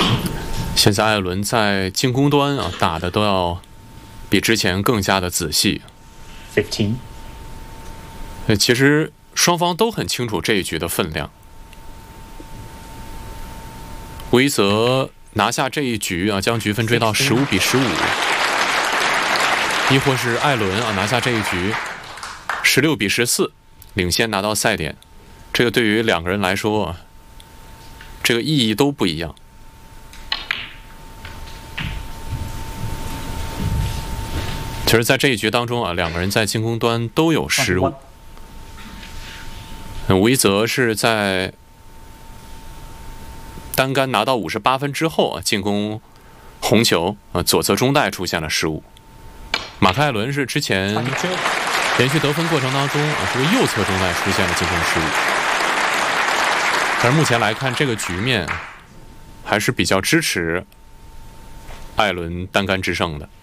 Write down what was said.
现在艾伦在进攻端啊打的都要比之前更加的仔细。 15。 其实双方都很清楚这一局的分量。维泽拿下这一局啊，将局分追到15比15，亦或是艾伦啊拿下这一局16比14，领先拿到赛点。这个对于两个人来说啊，这个意义都不一样。其实，在这一局当中啊，两个人在进攻端都有失误。维泽是在单杆拿到58分之后啊，进攻红球啊，左侧中带出现了失误。马克艾伦是之前连续得分过程当中啊，这个右侧中带出现了进攻失误。但是目前来看，这个局面还是比较支持艾伦单杆制胜的。